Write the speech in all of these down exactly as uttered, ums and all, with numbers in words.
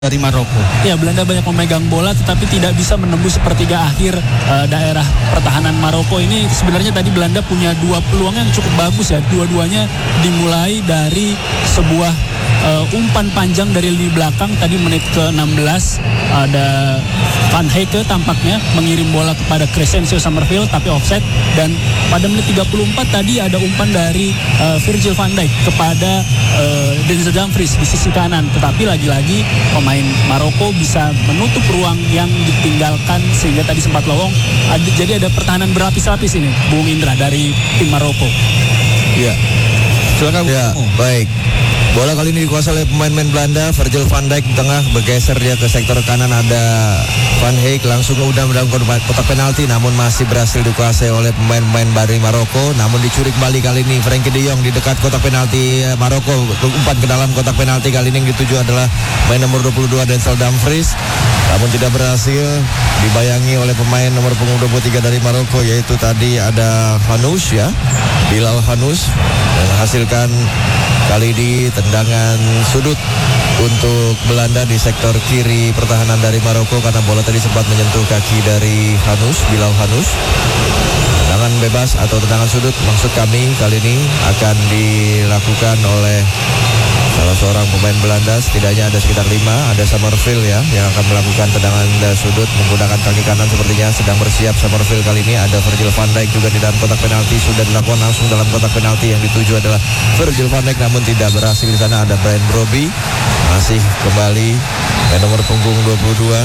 dari Maroko. Ya, Belanda banyak memegang bola tetapi tidak bisa menembus sepertiga akhir uh, daerah pertahanan Maroko ini. Sebenarnya tadi Belanda punya dua peluang yang cukup bagus ya. Dua-duanya dimulai dari sebuah uh, umpan panjang dari lini belakang. Tadi menit ke enam belas ada Van Hecke tampaknya mengirim bola kepada Crescencio Summerfield tapi offside, dan pada menit tiga puluh empat tadi ada umpan dari uh, Virgil van Dijk kepada uh, Denzel Dumfries di sisi kanan, tetapi lagi-lagi pemain Maroko bisa menutup ruang yang ditinggalkan sehingga tadi sempat lowong. Ada, jadi ada pertahanan berlapis-lapis ini, Bung Indra, dari tim Maroko. Iya. Silakan. Ya, oh. baik. Bola kali ini dikuasai oleh pemain-pemain Belanda. Virgil van Dijk di tengah, bergeser dia ke sektor kanan, ada Van Hecke langsung udah dalam kotak penalti, namun masih berhasil dikuasai oleh pemain-pemain dari Maroko. Namun dicuri kembali kali ini Frenkie de Jong di dekat kotak penalti Maroko. Umpan ke dalam kotak penalti kali ini yang dituju adalah pemain nomor dua puluh dua Denzel Dumfries, namun tidak berhasil dibayangi oleh pemain nomor punggung dua puluh tiga dari Maroko, yaitu tadi ada Hanous ya, Bilal Hanous, dan hasilkan kali ini tendangan sudut untuk Belanda di sektor kiri pertahanan dari Maroko karena bola tadi sempat menyentuh kaki dari Hanous, Bilal Hanous. Tendangan bebas atau tendangan sudut maksud kami kali ini akan dilakukan oleh salah seorang pemain Belanda. Setidaknya ada sekitar lima. Ada Summerfield ya yang akan melakukan tendangan sudut menggunakan kaki kanan, sepertinya sedang bersiap Summerfield kali ini. Ada Virgil van Dijk juga di dalam kotak penalti, sudah dilakukan langsung dalam kotak penalti. Yang dituju adalah Virgil van Dijk namun tidak berhasil. Di sana ada Brian Brobby, masih kembali yang nomor punggung dua puluh dua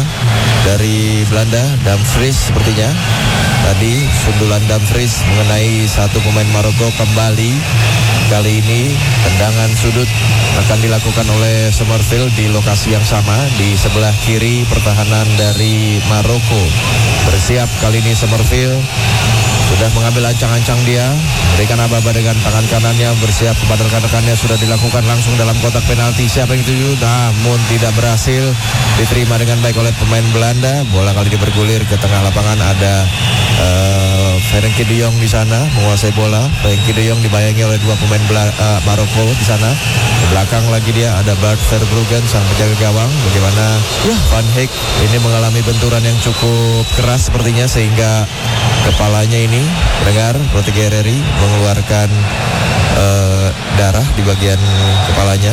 dari Belanda, Dumfries sepertinya. Tadi sundulan Dumfries mengenai satu pemain Maroko. Kembali kali ini tendangan sudut akan dilakukan oleh Summerfield di lokasi yang sama di sebelah kiri pertahanan dari Maroko. Bersiap kali ini Summerfield, sudah mengambil ancang-ancang dia, berikan aba-aba dengan tangan kanannya, bersiap kepada rekan-rekannya, sudah dilakukan langsung dalam kotak penalti. Siapa yang dituju? Namun tidak berhasil diterima dengan baik oleh pemain Belanda. Bola kali ini bergulir ke tengah lapangan. Ada uh, Frenkie de Jong di sana menguasai bola. Frenkie de Jong dibayangi oleh dua pemain Bela- uh, Maroko di sana. Di belakang lagi dia ada Bart Verbruggen sang penjaga gawang. Bagaimana ya, Van Hecke ini mengalami benturan yang cukup keras sepertinya sehingga kepalanya ini mendengar Rodrigo Herrera mengeluarkan uh, darah di bagian kepalanya,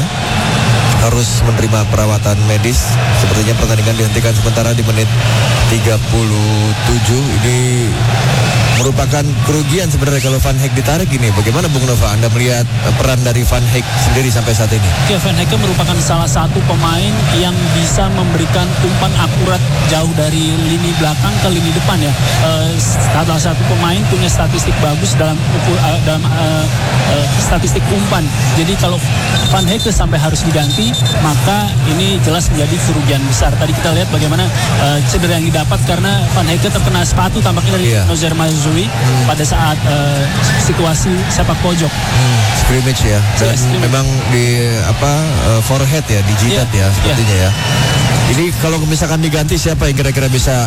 harus menerima perawatan medis. Sepertinya pertandingan dihentikan sementara di menit tiga puluh tujuh. Ini merupakan kerugian sebenarnya kalau Van Hecke ditarik ini. Bagaimana Bung Nova, Anda melihat peran dari Van Hecke sendiri sampai saat ini? Ya, Van Hecke merupakan salah satu pemain yang bisa memberikan umpan akurat jauh dari lini belakang ke lini depan ya. Uh, salah satu pemain punya statistik bagus dalam ukur, uh, dalam uh, uh, statistik umpan. Jadi kalau Van Hecke sampai harus diganti, maka ini jelas menjadi kerugian besar. Tadi kita lihat bagaimana uh, cedera yang didapat karena Van Hecke terkena sepatu tampaknya dari yeah. Nozer Mazraoui hmm. pada saat uh, situasi sepak pojok. Hmm, scrimmage ya. Dan yeah, memang di apa uh, forehead ya, dijidat yeah. ya sepertinya yeah. ya. Ini kalau misalkan diganti, siapa yang kira-kira bisa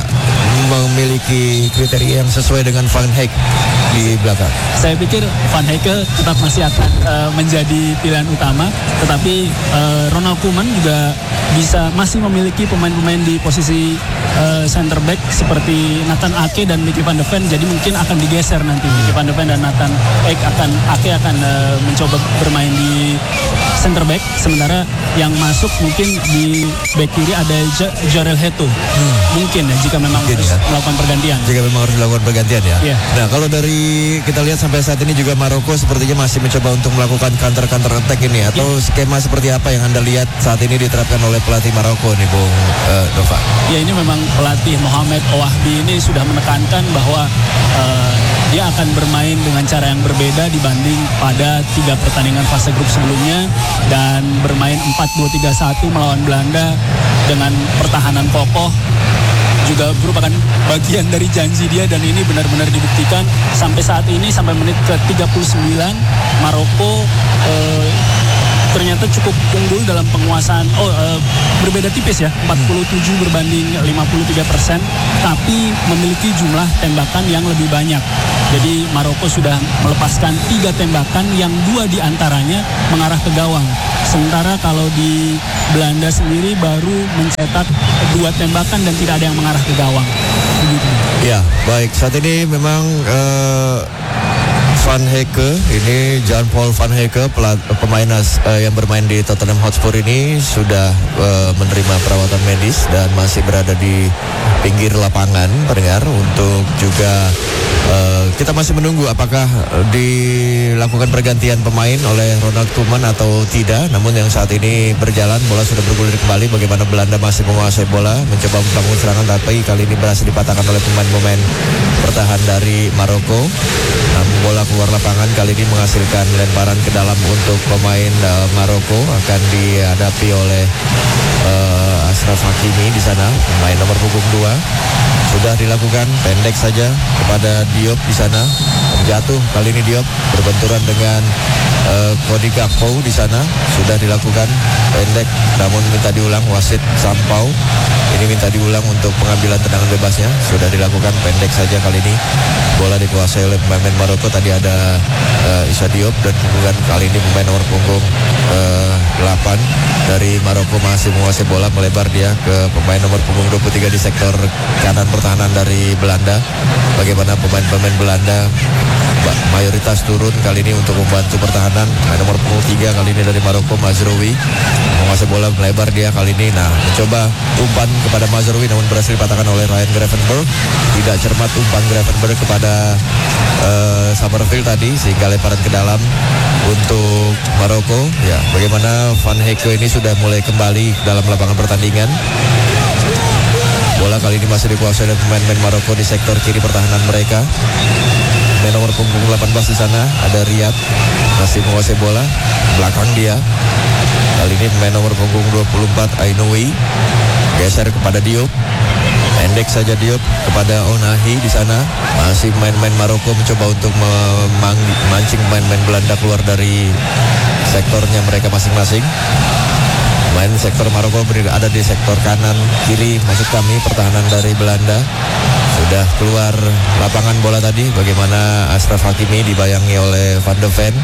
memiliki kriteria yang sesuai dengan Van Hecke di belakang? Saya pikir Van Hecke tetap masih akan uh, menjadi pilihan utama, tetapi uh, Ronald Koeman juga bisa masih memiliki pemain-pemain di posisi uh, center back seperti Nathan Ake dan Mickey van de Ven. Jadi mungkin akan digeser nanti Mickey van de Ven dan Nathan Ake akan Ake akan uh, mencoba bermain di center back, sementara yang masuk mungkin di back kiri ada J- Jarel Heto. Hmm. Mungkin ya jika memang mungkin harus ya. melakukan pergantian. Jika memang harus dilakukan pergantian ya. Yeah. Nah, kalau dari kita lihat sampai saat ini juga Maroko sepertinya masih mencoba untuk melakukan counter-counter attack ini, atau yeah. skema seperti apa yang Anda lihat saat ini diterapkan oleh pelatih Maroko nih, Bung uh, Nova? Ya, ini memang pelatih Mohamed Ouahbi ini sudah menekankan bahwa uh, dia akan bermain dengan cara yang berbeda dibanding pada tiga pertandingan fase grup sebelumnya, dan bermain empat dua tiga satu melawan Belanda dengan pertahanan kokoh juga merupakan bagian dari janji dia, dan ini benar-benar dibuktikan sampai saat ini. Sampai menit ke tiga puluh sembilan Maroko eh, ternyata cukup unggul dalam penguasaan. Oh, uh, berbeda tipis ya, empat puluh tujuh berbanding lima puluh tiga persen, tapi memiliki jumlah tembakan yang lebih banyak. Jadi Maroko sudah melepaskan tiga tembakan yang dua diantaranya mengarah ke gawang. Sementara kalau di Belanda sendiri baru mencetak dua tembakan dan tidak ada yang mengarah ke gawang. Begitu. Ya, baik. Saat ini memang uh, Van Hecke, ini Jan-Paul Van Hecke, pelat, pemain uh, yang bermain di Tottenham Hotspur ini sudah uh, menerima perawatan medis dan masih berada di pinggir lapangan, pendengar, untuk juga uh, kita masih menunggu apakah dilakukan pergantian pemain oleh Ronald Koeman atau tidak. Namun yang saat ini berjalan, bola sudah bergulir kembali. Bagaimana Belanda masih menguasai bola, mencoba membangun serangan, tapi kali ini berhasil dipatahkan oleh pemain-pemain bertahan dari Maroko. Namun bola keluar lapangan kali ini menghasilkan lemparan ke dalam untuk pemain uh, Maroko, akan dihadapi oleh uh, Ashraf Hakimi di sana, pemain nomor punggung dua. Sudah dilakukan pendek saja kepada Diop di sana. Jatuh kali ini Diop berbenturan dengan uh, Cody Gakpo di sana. Sudah dilakukan pendek, namun minta diulang, wasit Sampau. Ini minta diulang untuk pengambilan tendangan bebasnya. Sudah dilakukan pendek saja kali ini. Bola dikuasai oleh pemain Maroko. Tadi ada uh, Issa Diop, dan kemudian kali ini pemain nomor punggung uh, delapan dari Maroko masih menguasai bola, melebar dia ke pemain nomor punggung dua puluh tiga di sektor kanan pertahanan dari Belanda. Bagaimana pemain-pemain Belanda mayoritas turun kali ini untuk membantu pertahanan. Pemain nomor punggung tiga kali ini dari Maroko, Mazraoui, menguasai bola, melebar dia kali ini. Nah, mencoba umpan kepada Mazraoui, namun berhasil dipatahkan oleh Ryan Gravenberch. Tidak cermat umpan Gravenberch kepada uh, Summerfield tadi, sehingga lemparan ke dalam untuk Maroko. Ya, bagaimana Van Hecke ini sudah mulai kembali dalam lapangan pertandingan. Bola kali ini masih dikuasai oleh pemain-pemain Maroko di sektor kiri pertahanan mereka. Pemain nomor punggung delapan belas di sana ada Riyad, masih menguasai bola, belakang dia. Kali ini pemain nomor punggung dua puluh empat Ainoui geser kepada Diop. Pendek saja Diop kepada Onahi di sana. Masih pemain-pemain Maroko mencoba untuk memancing pemain-pemain Belanda keluar dari sektornya mereka masing-masing. Main sektor Maroko ada di sektor kanan kiri, maksud kami pertahanan dari Belanda. Sudah keluar lapangan bola tadi. Bagaimana Ashraf Hakimi dibayangi oleh Van de Ven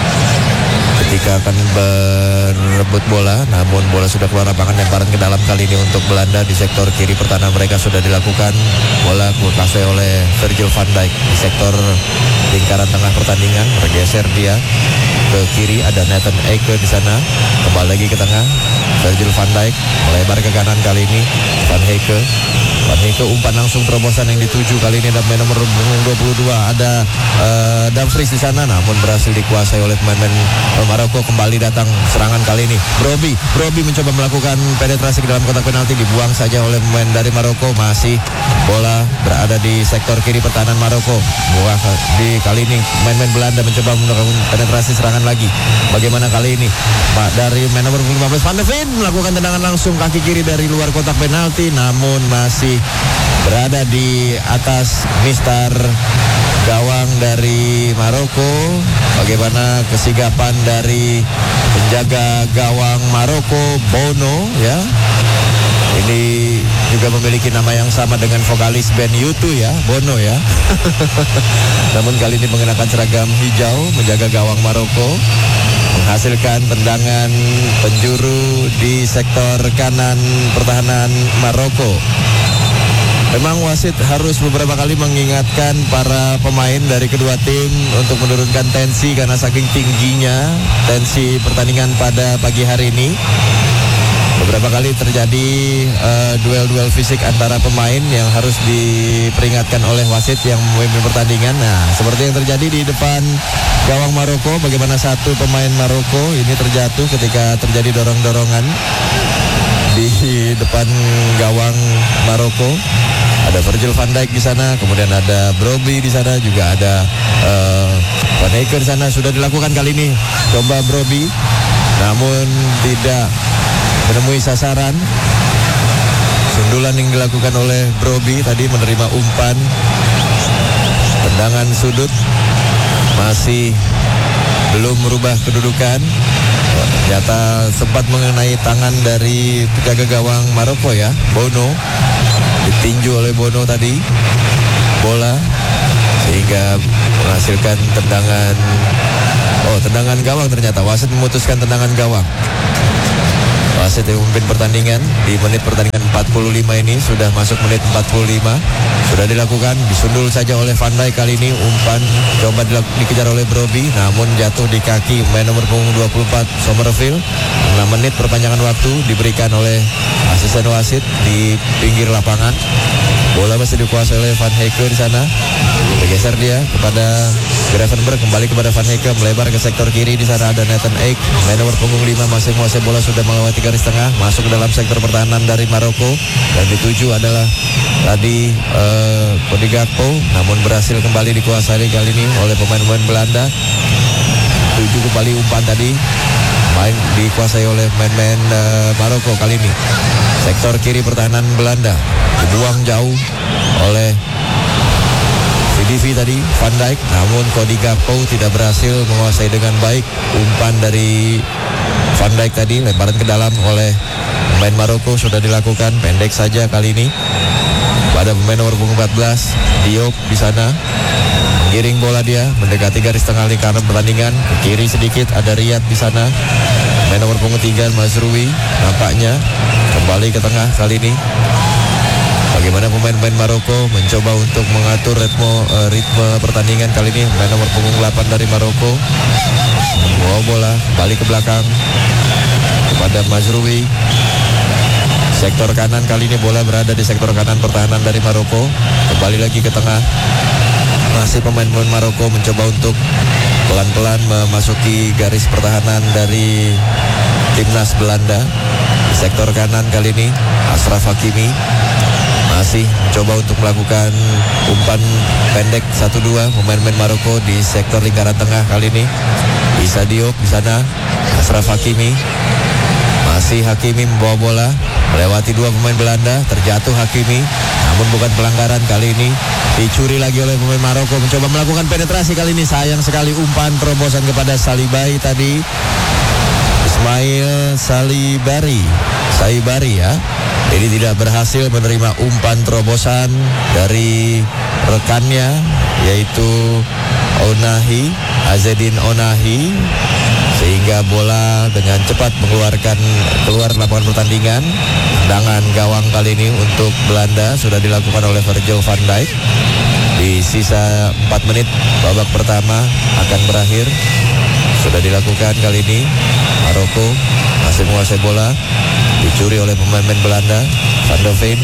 ketika akan berebut bola, namun bola sudah keluar lapangan. Lemparan ke dalam kali ini untuk Belanda di sektor kiri pertahanan mereka sudah dilakukan. Bola dikuasai oleh Virgil van Dijk di sektor lingkaran tengah pertandingan. Bergeser dia ke kiri, ada Nathan Ake di sana. Kembali lagi ke tengah, Virgil van Dijk melebar ke kanan kali ini. Van Hecke, Van Hecke umpan langsung terobosan yang dituju kali ini ada pemain nomor dua puluh dua, ada uh, Dumfries di sana, namun berhasil dikuasai oleh pemain-pemain Maroko. Kembali datang serangan kali ini. Brobbey, Brobbey mencoba melakukan penetrasi ke dalam kotak penalti, dibuang saja oleh pemain dari Maroko. Masih bola berada di sektor kiri pertahanan Maroko. Buah di kali ini pemain-pemain Belanda mencoba melakukan penetrasi serangan lagi. Bagaimana kali ini? Pak dari pemain nomor lima belas Van de Ven melakukan tendangan langsung kaki kiri dari luar kotak penalti, namun masih berada di atas mistar gawang dari Maroko. Bagaimana kesigapan dari penjaga gawang Maroko, Bono, ya. Ini juga memiliki nama yang sama dengan vokalis band U two ya, Bono ya. Namun kali ini mengenakan seragam hijau menjaga gawang Maroko, menghasilkan tendangan penjuru di sektor kanan pertahanan Maroko. Memang wasit harus beberapa kali mengingatkan para pemain dari kedua tim untuk menurunkan tensi karena saking tingginya tensi pertandingan pada pagi hari ini. Beberapa kali terjadi uh, duel-duel fisik antara pemain yang harus diperingatkan oleh wasit yang memimpin pertandingan. Nah, seperti yang terjadi di depan gawang Maroko, bagaimana satu pemain Maroko ini terjatuh ketika terjadi dorong-dorongan di depan gawang Maroko. Ada Virgil van Dijk di sana, kemudian ada Brobbey di sana, juga ada uh, Van Hecke di sana. Sudah dilakukan kali ini, coba Brobbey, namun tidak menemui sasaran. Sundulan yang dilakukan oleh Brobbey tadi menerima umpan tendangan sudut. Masih belum merubah kedudukan. Ternyata sempat mengenai tangan dari penjaga gawang Maroko ya, Bono. Ditinju oleh Bono tadi bola sehingga menghasilkan tendangan. Oh, tendangan gawang ternyata. Wasit memutuskan tendangan gawang. Wasit yang memimpin pertandingan di menit pertandingan empat puluh lima ini. Sudah masuk menit empat puluh lima. Sudah dilakukan, disundul saja oleh Van Dijk kali ini. Umpan coba dilak- dikejar oleh Brobbey, namun jatuh di kaki pemain nomor punggung dua puluh empat Somerville. enam menit perpanjangan waktu diberikan oleh asisten wasit di pinggir lapangan. Bola masih dikuasai oleh Van Hecke di sana. Bergeser dia kepada Gravenberch, kembali kepada Van Hecke, melebar ke sektor kiri. Di sana ada Nathan Ake, pemain nomor punggung lima, masih menguasai bola, sudah melewati garis tengah, masuk ke dalam sektor pertahanan dari Maroko. Dan dituju adalah tadi uh, Cody Gakpo, namun berhasil kembali dikuasai kali ini oleh pemain-pemain Belanda. Tuju kembali umpan tadi, main dikuasai oleh pemain-pemain uh, Maroko kali ini. Sektor kiri pertahanan Belanda dibuang jauh oleh V D V tadi, Van Dijk, namun Cody Gakpo tidak berhasil menguasai dengan baik umpan dari Van Dijk tadi. Lemparan ke dalam oleh pemain Maroko sudah dilakukan, pendek saja kali ini pada pemain nomor punggung empat belas Diop di sana. Giring bola dia mendekati garis tengah lingkaran pertandingan. Ke kiri sedikit ada Riyad di sana. Pemain nomor punggung tiga Mazrui nampaknya kembali ke tengah kali ini. Bagaimana pemain-pemain Maroko mencoba untuk mengatur ritme uh, ritme pertandingan kali ini. Pemain nomor punggung delapan dari Maroko bawa bola balik ke belakang kepada Mazrui. Sektor kanan kali ini bola berada di sektor kanan pertahanan dari Maroko. Kembali lagi ke tengah. Masih pemain-pemain Maroko mencoba untuk pelan-pelan memasuki garis pertahanan dari timnas Belanda. Di sektor kanan kali ini Ashraf Hakimi masih mencoba untuk melakukan umpan pendek satu dua pemain-pemain Maroko di sektor lingkaran tengah kali ini. Issa Diop di sana, Ashraf Hakimi. Masih Hakimi membawa bola melewati dua pemain Belanda, terjatuh Hakimi, namun bukan pelanggaran kali ini. Dicuri lagi oleh pemain Maroko, mencoba melakukan penetrasi kali ini. Sayang sekali umpan terobosan kepada Salibai tadi. Ismail Salibari, Saibari ya. Ini tidak berhasil menerima umpan terobosan dari rekannya, yaitu Onahi, Azedin Onahi, sehingga bola dengan cepat mengeluarkan keluar lapangan pertandingan. Tendangan gawang kali ini untuk Belanda sudah dilakukan oleh Virgil van Dijk. Di sisa empat menit babak pertama akan berakhir. Sudah dilakukan kali ini. Maroko masih menguasai bola, dicuri oleh pemain Belanda. Van de Ven,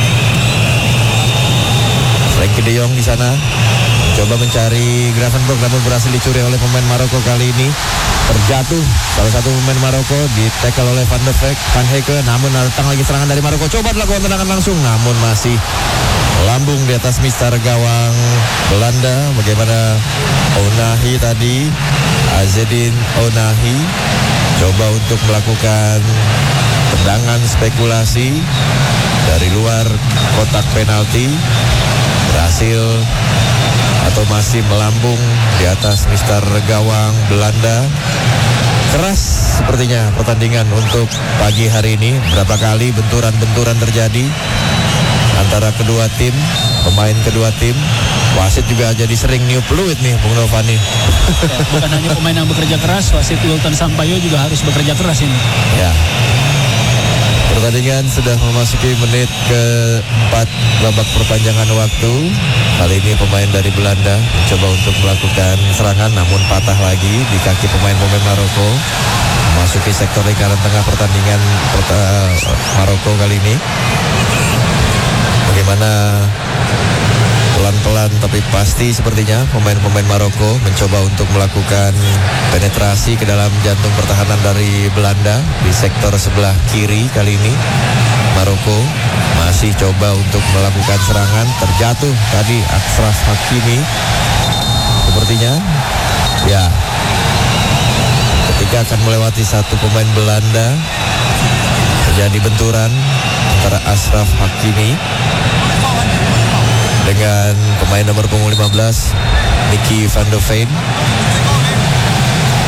Frenkie de Jong di sana coba mencari Gravenberch, namun berhasil dicuri oleh pemain Maroko kali ini. Terjatuh salah satu pemain Maroko, di tackle oleh Van de Beek, Van Hecke, namun datang lagi serangan dari Maroko. Coba dilakukan tendangan langsung, namun masih lambung di atas mistar gawang Belanda. Bagaimana Onahi tadi, Azedin Onahi coba untuk melakukan tendangan spekulasi dari luar kotak penalti, berhasil atau masih melambung di atas mistar gawang Belanda. Keras sepertinya pertandingan untuk pagi hari ini. Berapa kali benturan-benturan terjadi antara kedua tim, pemain kedua tim. Wasit juga jadi sering niup peluit nih, Bung Novani. Ya, bukan hanya pemain yang bekerja keras, wasit Wilton Sampaio juga harus bekerja keras ini. Ya. Pertandingan sudah memasuki menit keempat babak perpanjangan waktu. Kali ini pemain dari Belanda mencoba untuk melakukan serangan, namun patah lagi di kaki pemain-pemain Maroko. Memasuki sektor lingkaran tengah pertandingan Maroko kali ini. Bagaimana pelan-pelan tapi pasti sepertinya pemain-pemain Maroko mencoba untuk melakukan penetrasi ke dalam jantung pertahanan dari Belanda di sektor sebelah kiri. Kali ini Maroko masih coba untuk melakukan serangan. Terjatuh tadi Ashraf Hakimi sepertinya ya, ketika akan melewati satu pemain Belanda terjadi benturan antara Ashraf Hakimi dengan pemain nomor punggung lima belas Mickey van de Ven.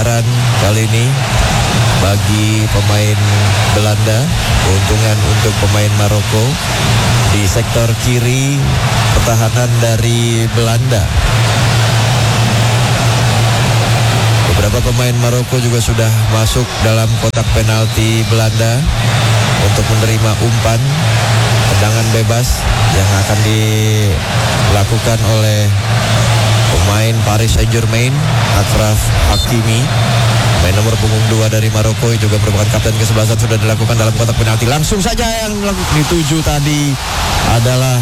kebesaran kali ini bagi pemain Belanda. Keuntungan untuk pemain Maroko di sektor kiri pertahanan dari Belanda. Beberapa pemain Maroko juga sudah masuk dalam kotak penalti Belanda untuk menerima umpan tendangan bebas yang akan dilakukan oleh pemain Paris Saint-Germain, Achraf Hakimi. Pemain nomor punggung dua dari Maroko juga merupakan kapten kesebelasan sudah dilakukan dalam kotak penalti. Langsung saja yang dituju tadi adalah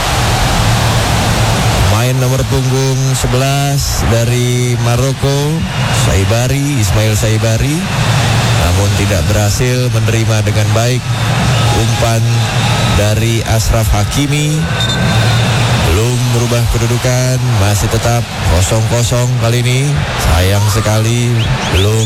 pemain nomor punggung sebelas dari Maroko, Saibari, Ismail Saibari, namun tidak berhasil menerima dengan baik umpan dari Achraf Hakimi. Belum merubah kedudukan, masih tetap kosong kosong kali ini. Sayang sekali belum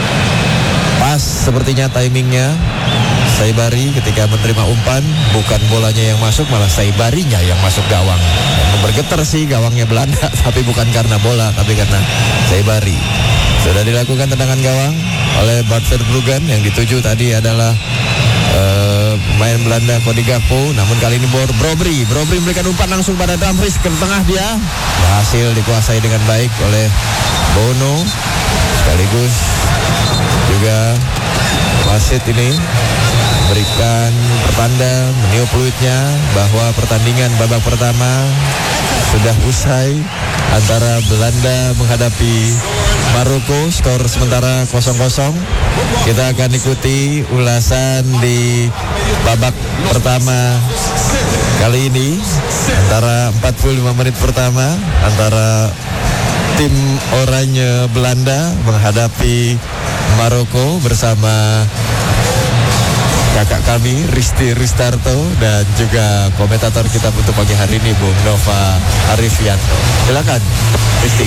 pas sepertinya timingnya Saibari ketika menerima umpan. Bukan bolanya yang masuk, malah Saibarinya yang masuk gawang. Yang bergetar sih gawangnya Belanda, tapi bukan karena bola, tapi karena Saibari. Sudah dilakukan tendangan gawang oleh Bart Verbruggen. Yang dituju tadi adalah Uh, pemain Belanda Cody Gakpo, namun kali ini Bor Brobry Brobry memberikan umpan langsung pada Dumfries, ke tengah dia berhasil dikuasai dengan baik oleh Bono. Sekaligus juga wasit ini memberikan pertanda, meniup peluitnya bahwa pertandingan babak pertama sudah usai antara Belanda menghadapi Maroko. Skor sementara kosong kosong. Kita akan ikuti ulasan di babak pertama kali ini antara empat puluh lima menit pertama antara tim oranye Belanda menghadapi Maroko bersama kakak kami Risti Ristarto dan juga komentator kita untuk pagi hari ini Bung Nova Arifianto. Silakan Risti.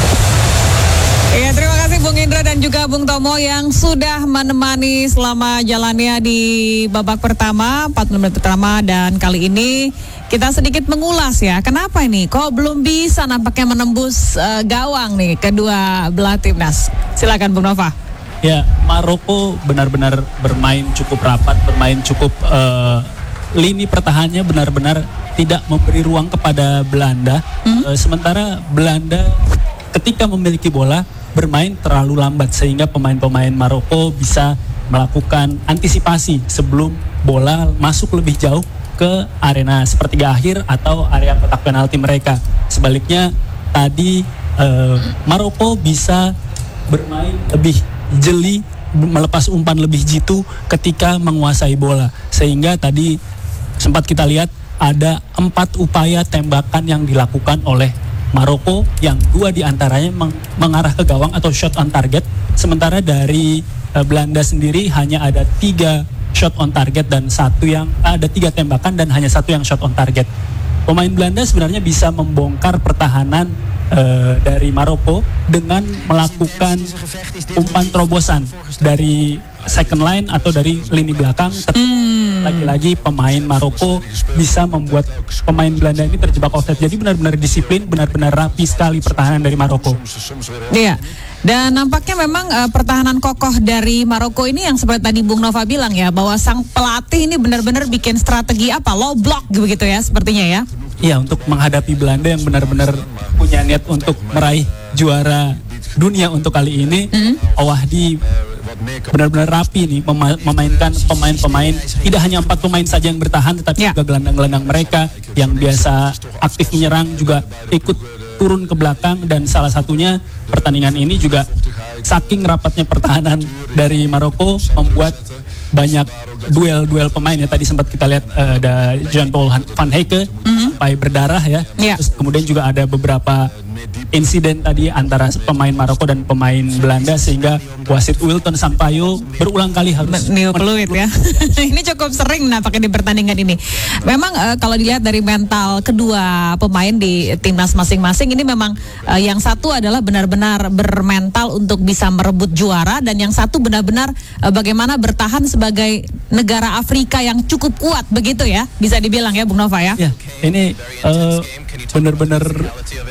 Ya, terima kasih Bung Indra dan juga Bung Tomo yang sudah menemani selama jalannya di babak pertama, empat puluh menit pertama, dan kali ini kita sedikit mengulas ya. Kenapa ini kok belum bisa nampaknya menembus uh, gawang nih kedua belah timnas. Silakan Bung Nova. Ya, Maroko benar-benar bermain cukup rapat, bermain cukup uh, lini pertahanannya benar-benar tidak memberi ruang kepada Belanda. Mm-hmm. Uh, sementara Belanda ketika memiliki bola bermain terlalu lambat sehingga pemain-pemain Maroko bisa melakukan antisipasi sebelum bola masuk lebih jauh ke arena sepertiga akhir atau area kotak penalti mereka. Sebaliknya tadi uh, Maroko bisa bermain lebih jeli, melepas umpan lebih jitu ketika menguasai bola, sehingga tadi sempat kita lihat ada empat upaya tembakan yang dilakukan oleh Maroko yang dua diantaranya meng- mengarah ke gawang atau shot on target, sementara dari uh, Belanda sendiri hanya ada tiga shot on target dan satu yang ada tiga tembakan dan hanya satu yang shot on target. Pemain Belanda sebenarnya bisa membongkar pertahanan uh, dari Maroko dengan melakukan umpan terobosan dari second line atau dari lini belakang. Hmm. Lagi-lagi pemain Maroko bisa membuat pemain Belanda ini terjebak offside. Jadi benar-benar disiplin, benar-benar rapi sekali pertahanan dari Maroko. Iya. Dan nampaknya memang uh, pertahanan kokoh dari Maroko ini yang seperti tadi Bung Nova bilang ya, bahwa sang pelatih ini benar-benar bikin strategi apa, low block begitu ya sepertinya ya. Iya, untuk menghadapi Belanda yang benar-benar punya niat untuk meraih juara dunia untuk kali ini. Mm-hmm. Owahdi benar-benar rapi nih mema- memainkan pemain-pemain, tidak hanya empat pemain saja yang bertahan, tetapi yeah. juga gelandang-gelandang mereka yang biasa aktif menyerang juga ikut turun ke belakang. Dan salah satunya pertandingan ini juga saking rapatnya pertahanan dari Maroko membuat banyak duel-duel pemain ya. Tadi sempat kita lihat uh, ada Jean-Paul Van Hecke mm-hmm. sampai berdarah ya. Yeah. Terus kemudian juga ada beberapa insiden tadi antara pemain Maroko dan pemain Belanda sehingga wasit Wilton Sampaio berulang kali harus meniup peluit ya. Ini cukup sering nampaknya di pertandingan ini. Memang uh, kalau dilihat dari mental kedua pemain di timnas masing-masing ini memang uh, yang satu adalah benar-benar bermental untuk bisa merebut juara, dan yang satu benar-benar uh, bagaimana bertahan sebagai negara Afrika yang cukup kuat begitu ya, bisa dibilang ya Bung Nova ya. Ya, ini uh, benar-benar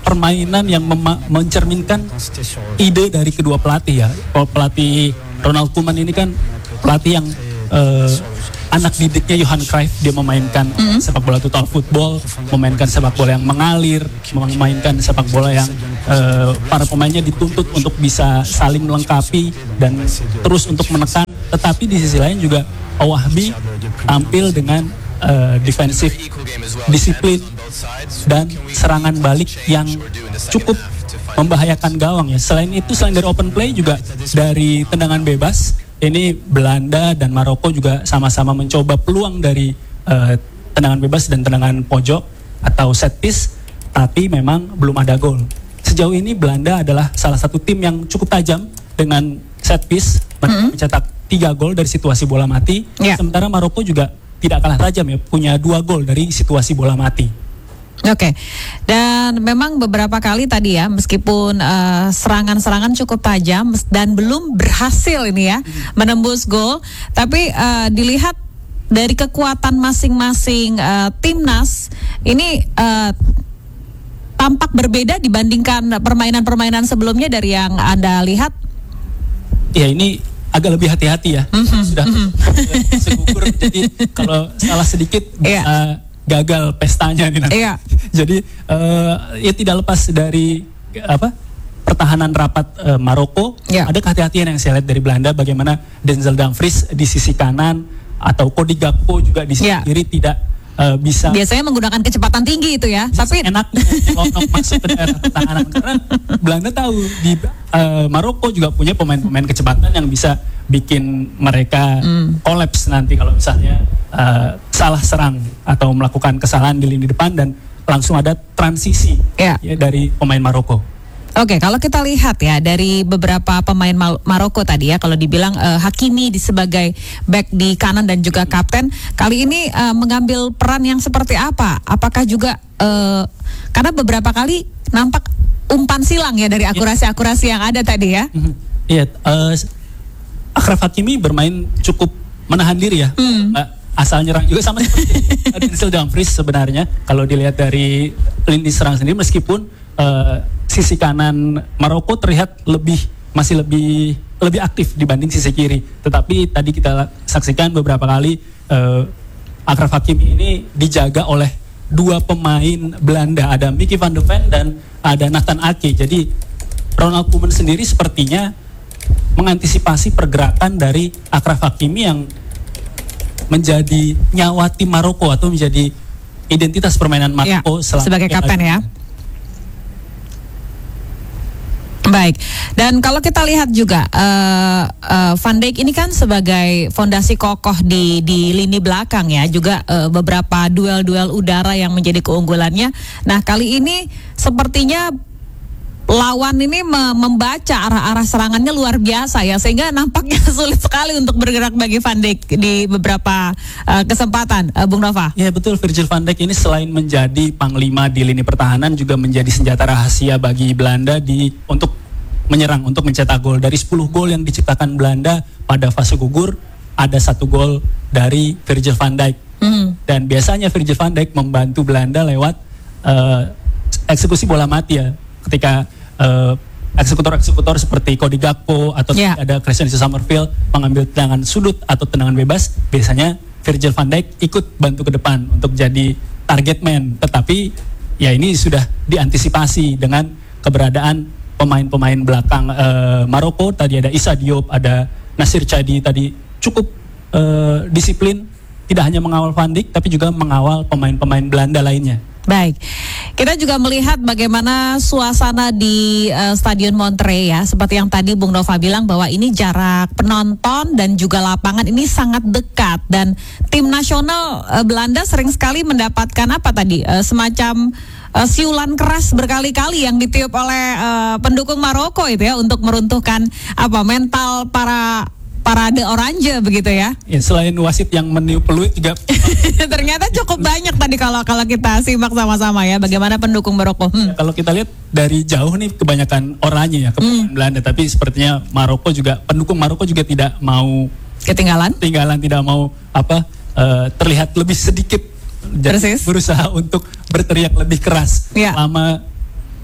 permainan yang mema- mencerminkan ide dari kedua pelatih ya. Kalau pelatih Ronald Koeman ini kan pelatih yang uh, anak didiknya Johan Cruyff, dia memainkan mm-hmm. sepak bola total football, memainkan sepak bola yang mengalir, memainkan sepak bola yang uh, para pemainnya dituntut untuk bisa saling melengkapi dan terus untuk menekan. Tetapi di sisi lain juga Owahbi tampil dengan uh, defensif disiplin dan serangan balik yang cukup membahayakan gawang ya. Selain itu, selain dari open play juga dari tendangan bebas. Ini Belanda dan Maroko juga sama-sama mencoba peluang dari uh, tendangan bebas dan tendangan pojok atau set piece, tapi memang belum ada gol. Sejauh ini Belanda adalah salah satu tim yang cukup tajam dengan set piece, mm-hmm. mencetak tiga gol dari situasi bola mati. Yeah. Sementara Maroko juga tidak kalah tajam ya, punya dua gol dari situasi bola mati. Oke, okay. Dan memang beberapa kali tadi ya, meskipun uh, serangan-serangan cukup tajam dan belum berhasil ini ya hmm. menembus gol, tapi uh, dilihat dari kekuatan masing-masing uh, timnas ini uh, tampak berbeda dibandingkan permainan-permainan sebelumnya dari yang Anda lihat. Ya, ini agak lebih hati-hati ya, mm-hmm. sudah mm-hmm. segugur, jadi kalau salah sedikit bisa yeah. gagal pestanya nih nanti. Iya. Jadi uh, ya tidak lepas dari apa pertahanan rapat uh, Maroko. Iya. Ada kehati-hatian yang saya lihat dari Belanda, bagaimana Denzel Dumfries di sisi kanan atau Cody Gakpo juga di sisi iya. kiri tidak uh, bisa. Biasanya menggunakan kecepatan tinggi itu ya. Tapi enaknya lonok masuk ke daerah pertahanan karena Belanda tahu di uh, Maroko juga punya pemain-pemain kecepatan yang bisa bikin mereka kolaps mm. nanti kalau misalnya uh, salah serang atau melakukan kesalahan di lini depan dan langsung ada transisi yeah. ya, dari pemain Maroko. Oke, okay, kalau kita lihat ya dari beberapa pemain Mal- Maroko tadi ya, kalau dibilang uh, Hakimi di sebagai back di kanan dan juga kapten, kali ini uh, mengambil peran yang seperti apa? Apakah juga uh, karena beberapa kali nampak umpan silang ya dari akurasi-akurasi yang ada tadi ya? Iya. Yeah, uh, Achraf Hakimi bermain cukup menahan diri ya, mm. uh, asal nyerang juga sama seperti Denzel Dumfries sebenarnya. Kalau dilihat dari lini serang sendiri, meskipun uh, sisi kanan Maroko terlihat lebih masih lebih lebih aktif dibanding sisi kiri, tetapi tadi kita saksikan beberapa kali uh, Achraf Hakimi ini dijaga oleh dua pemain Belanda, ada Mickey van de Ven dan ada Nathan Ake. Jadi Ronald Koeman sendiri sepertinya mengantisipasi pergerakan dari Achraf Hakimi yang menjadi nyawa tim Maroko atau menjadi identitas permainan Maroko ya, sebagai kapten ya. Baik, dan kalau kita lihat juga uh, uh, Van Dijk ini kan sebagai fondasi kokoh di di lini belakang ya, juga uh, beberapa duel-duel udara yang menjadi keunggulannya. Nah kali ini sepertinya lawan ini membaca arah-arah serangannya luar biasa ya, sehingga nampaknya sulit sekali untuk bergerak bagi Van Dijk di beberapa uh, kesempatan, uh, Bung Nova. Ya betul, Virgil van Dijk ini selain menjadi panglima di lini pertahanan juga menjadi senjata rahasia bagi Belanda di untuk menyerang, untuk mencetak gol. Dari sepuluh gol yang diciptakan Belanda pada fase gugur, ada satu gol dari Virgil van Dijk. Mm. Dan biasanya Virgil van Dijk membantu Belanda lewat uh, eksekusi bola mati ya. Ketika uh, eksekutor-eksekutor seperti Cody Gakpo atau yeah. ada Christian Summerfield mengambil tendangan sudut atau tendangan bebas, biasanya Virgil van Dijk ikut bantu ke depan untuk jadi target man. Tetapi ya ini sudah diantisipasi dengan keberadaan pemain-pemain belakang uh, Maroko. Tadi ada Issa Diop, ada Nasir Chadi tadi cukup uh, disiplin, tidak hanya mengawal Van Dijk tapi juga mengawal pemain-pemain Belanda lainnya. Baik, kita juga melihat bagaimana suasana di uh, Stadion Montreux ya, seperti yang tadi Bung Nova bilang bahwa ini jarak penonton dan juga lapangan ini sangat dekat, dan tim nasional uh, Belanda sering sekali mendapatkan apa tadi uh, semacam uh, siulan keras berkali-kali yang ditiup oleh uh, pendukung Maroko itu ya untuk meruntuhkan apa mental para parade oranye begitu ya. Ya, selain wasit yang meniup peluit juga ternyata cukup banyak tadi kalau kalau kita simak sama-sama ya bagaimana pendukung Maroko. Hmm. Ya, kalau kita lihat dari jauh nih kebanyakan oranye ya ke hmm. Belanda, tapi sepertinya Maroko juga pendukung Maroko juga tidak mau ketinggalan. Ketinggalan tidak mau apa uh, terlihat lebih sedikit. Jadi berusaha untuk berteriak lebih keras. Ya. Selama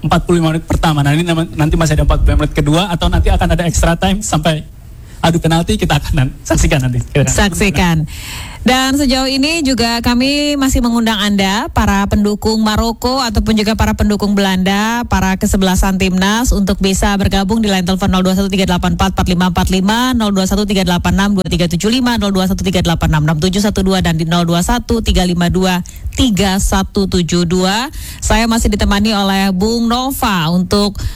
empat puluh lima menit pertama. Nah ini nanti masih ada empat puluh lima menit kedua atau nanti akan ada extra time sampai adu penalti, kita akan saksikan nanti. Saksikan. Dan sejauh ini juga kami masih mengundang Anda, para pendukung Maroko ataupun juga para pendukung Belanda, para kesebelasan timnas untuk bisa bergabung di line telepon nol dua satu tiga delapan empat empat lima empat lima, nol dua satu tiga delapan enam dua tiga tujuh lima, nol dua satu tiga delapan enam enam tujuh satu dua dan di nol dua satu tiga lima dua tiga satu tujuh dua. Saya masih ditemani oleh Bung Nova untuk